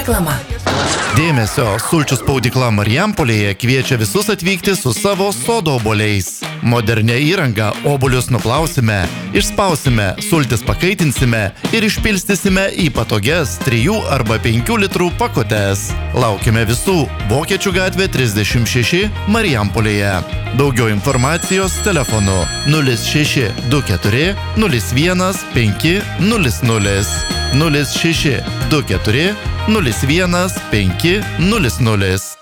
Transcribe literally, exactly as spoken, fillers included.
Reklama. Dėmesio, sulčių spaudykla Marijampolėje kviečia visus atvykti su savo sodo obuoliais. Modernia įranga obuolius nuplausime, išspausime, sultis pakaitinsime ir išpilstysime į patogias trijų arba penkių litrų pakutes. Laukime visų Vokiečių gatvė trisdešimt šeši Marijampolėje. Daugiau informacijos telefonu nulis šeši du keturi nulis vienas penki nulis nulis nulis šeši du keturi nulis vienas penki nulis nulis.